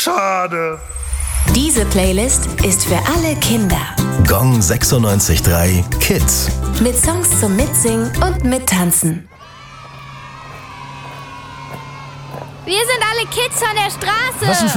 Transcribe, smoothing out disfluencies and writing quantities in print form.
schade. Diese Playlist ist für alle Kinder. Gong 96.3 Kids. Mit Songs zum Mitsingen und Mittanzen. Wir sind alle Kids von der Straße.